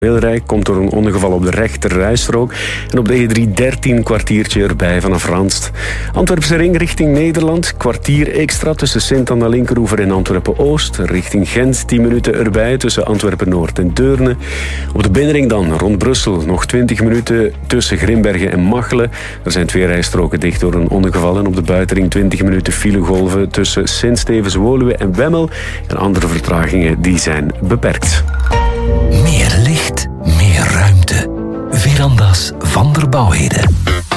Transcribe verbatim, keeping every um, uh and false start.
Wilrijk komt door een ongeval op de rechter rijstrook. En op de E drie dertien kwartiertje erbij vanaf Randst. Antwerpse ring richting Nederland. Kwartier extra tussen Sint aan de linkeroever en Antwerpen-Oost. Richting Gent tien minuten erbij tussen Antwerpen-Noord en Deurne. Op de binnenring dan rond Brussel. Nog twintig minuten tussen Grimbergen en Machelen. Er zijn twee rijstroken dicht door een ongeval. En op de buitenring twintig minuten filegolven tussen Sint-Stevens-Woluwe en Wemmel. En andere vertragingen die zijn beperkt. Meer licht, meer ruimte. Veranda's van der Bouwheden.